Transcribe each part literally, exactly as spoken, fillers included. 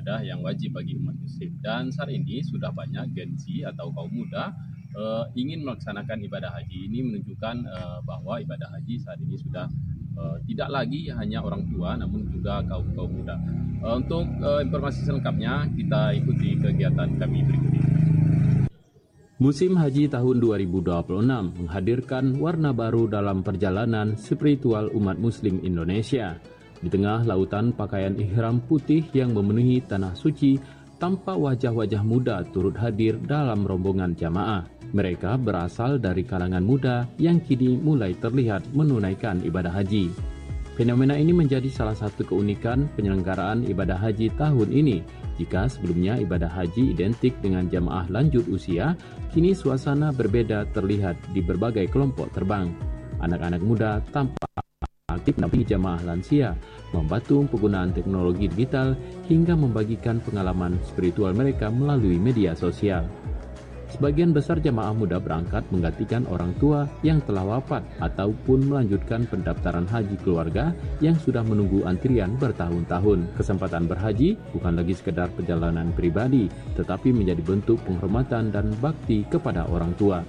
ibadah yang wajib bagi umat muslim. Dan saat ini sudah banyak Gen Z atau kaum muda uh, ingin melaksanakan ibadah haji. Ini menunjukkan uh, bahwa ibadah haji saat ini sudah uh, tidak lagi hanya orang tua, namun juga kaum-kaum muda. Uh, untuk uh, informasi selengkapnya, kita ikuti kegiatan kami berikut ini. Musim Haji tahun dua ribu dua puluh enam menghadirkan warna baru dalam perjalanan spiritual umat muslim Indonesia. Di tengah lautan pakaian ihram putih yang memenuhi tanah suci, tampak wajah-wajah muda turut hadir dalam rombongan jamaah. Mereka berasal dari kalangan muda yang kini mulai terlihat menunaikan ibadah haji. Fenomena ini menjadi salah satu keunikan penyelenggaraan ibadah haji tahun ini. Jika sebelumnya ibadah haji identik dengan jamaah lanjut usia, kini suasana berbeda terlihat di berbagai kelompok terbang. Anak-anak muda tampak aktif menampingi jamaah lansia, membantu penggunaan teknologi digital, hingga membagikan pengalaman spiritual mereka melalui media sosial. Sebagian besar jamaah muda berangkat menggantikan orang tua yang telah wafat ataupun melanjutkan pendaftaran haji keluarga yang sudah menunggu antrian bertahun-tahun. Kesempatan berhaji bukan lagi sekedar perjalanan pribadi, tetapi menjadi bentuk penghormatan dan bakti kepada orang tua.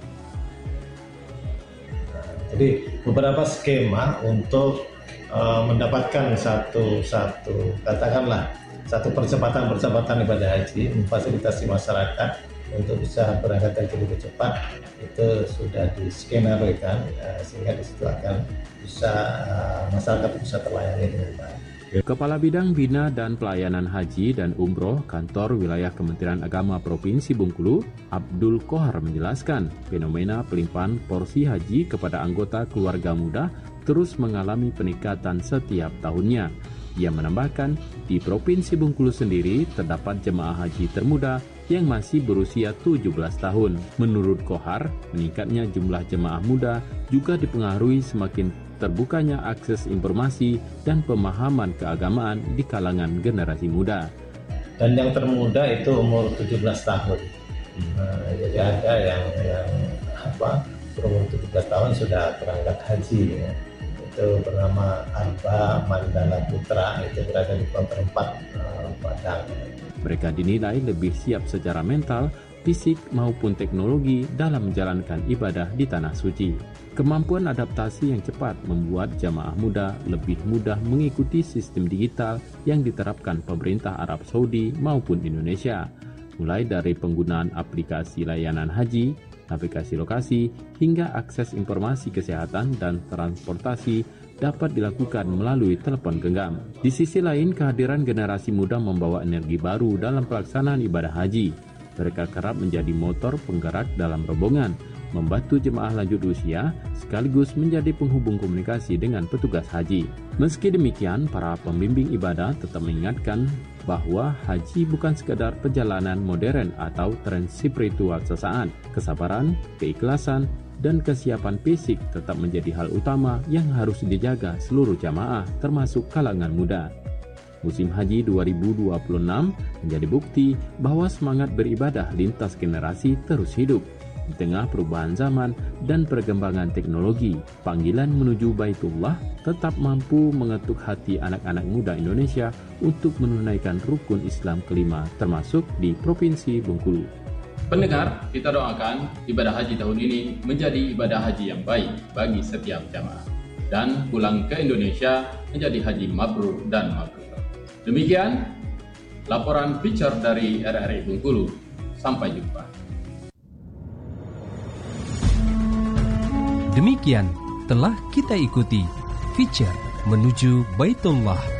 Jadi beberapa skema untuk uh, mendapatkan satu satu katakanlah satu percepatan-percepatan ibadah haji, memfasilitasi masyarakat untuk bisa berangkat haji lebih cepat, itu sudah diskenariokan uh, sehingga di situ akan bisa uh, masyarakat bisa terlayani dengan baik. Kepala Bidang Bina dan Pelayanan Haji dan Umroh Kantor Wilayah Kementerian Agama Provinsi Bengkulu, Abdul Kohar menjelaskan, fenomena pelimpahan porsi haji kepada anggota keluarga muda terus mengalami peningkatan setiap tahunnya. Ia menambahkan, di Provinsi Bengkulu sendiri terdapat jemaah haji termuda yang masih berusia tujuh belas tahun. Menurut Kohar, meningkatnya jumlah jemaah muda juga dipengaruhi semakin terbukanya akses informasi dan pemahaman keagamaan di kalangan generasi muda. Dan yang termuda itu umur tujuh belas tahun. Nah, jadi ada yang yang apa berumur tujuh belas tahun sudah berangkat haji. Ya. Itu bernama Arba Mandala Putra, itu berada di Kloter empat uh, Padang. Mereka dinilai lebih siap secara mental, fisik maupun teknologi dalam menjalankan ibadah di tanah suci. Kemampuan adaptasi yang cepat membuat jamaah muda lebih mudah mengikuti sistem digital yang diterapkan pemerintah Arab Saudi maupun Indonesia, mulai dari penggunaan aplikasi layanan haji, navigasi lokasi, hingga akses informasi kesehatan dan transportasi dapat dilakukan melalui telepon genggam. Di sisi lain, kehadiran generasi muda membawa energi baru dalam pelaksanaan ibadah haji. Mereka kerap menjadi motor penggerak dalam rombongan, membantu jemaah lanjut usia, sekaligus menjadi penghubung komunikasi dengan petugas haji. Meski demikian, para pembimbing ibadah tetap mengingatkan bahwa haji bukan sekadar perjalanan modern atau tren spiritual sesaat. Kesabaran, keikhlasan, dan kesiapan fisik tetap menjadi hal utama yang harus dijaga seluruh jamaah, termasuk kalangan muda. Musim Haji dua ribu dua puluh enam menjadi bukti bahwa semangat beribadah lintas generasi terus hidup. Di tengah perubahan zaman dan perkembangan teknologi, panggilan menuju Baitullah tetap mampu mengetuk hati anak-anak muda Indonesia untuk menunaikan rukun Islam kelima, termasuk di Provinsi Bengkulu. Pendengar, kita doakan ibadah haji tahun ini menjadi ibadah haji yang baik bagi setiap jamaah dan pulang ke Indonesia menjadi haji mabrur dan mabrur. Demikian laporan feature dari R R I Bengkulu. Sampai jumpa. Demikian telah kita ikuti feature menuju Baitullah.